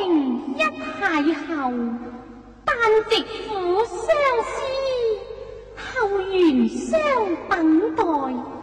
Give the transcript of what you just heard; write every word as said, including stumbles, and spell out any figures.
命一邂逅，但值苦相思，後緣相等待。